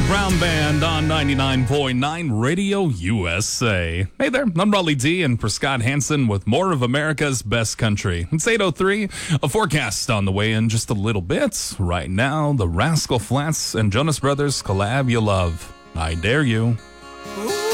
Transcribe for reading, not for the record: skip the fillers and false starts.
Brown Band on 99.9 Radio USA. Hey there, I'm Raleigh D and for Scott Hansen with more of America's Best Country. It's 8:03, a forecast on the way in just a little bit. Right now, the Rascal Flatts and Jonas Brothers collab you love. I Dare You. Ooh.